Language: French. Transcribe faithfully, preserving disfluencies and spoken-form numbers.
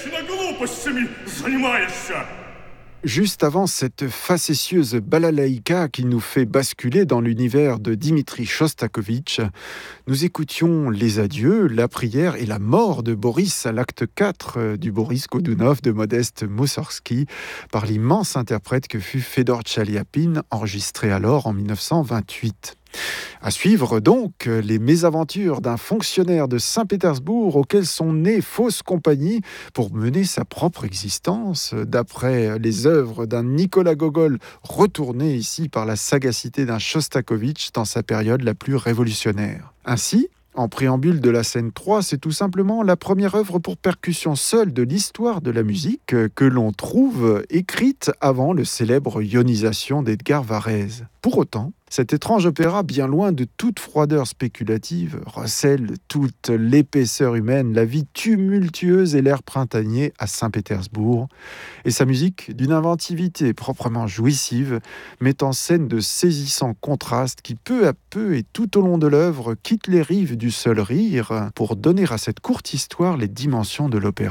вечно глупостями занимаешься. Juste avant cette facétieuse balalaïka qui nous fait basculer dans l'univers de Dimitri Shostakovich, nous écoutions les adieux, la prière et la mort de Boris à l'acte quatre du Boris Godunov de Modeste Moussorgsky par l'immense interprète que fut Fedor Tchaliapine, enregistré alors en dix-neuf cent vingt-huit. À suivre donc les mésaventures d'un fonctionnaire de Saint-Pétersbourg auquel sont nées fausses compagnies pour mener sa propre existence, d'après les œuvres d'un Nicolas Gogol retourné ici par la sagacité d'un Shostakovich dans sa période la plus révolutionnaire. Ainsi, en préambule de la scène trois, c'est tout simplement la première œuvre pour percussion seule de l'histoire de la musique que l'on trouve écrite avant le célèbre Ionisation d'Edgar Varèse. Pour autant, cet étrange opéra, bien loin de toute froideur spéculative, recèle toute l'épaisseur humaine, la vie tumultueuse et l'air printanier à Saint-Pétersbourg. Et sa musique, d'une inventivité proprement jouissive, met en scène de saisissants contrastes qui, peu à peu et tout au long de l'œuvre, quittent les rives du seul rire pour donner à cette courte histoire les dimensions de l'opéra.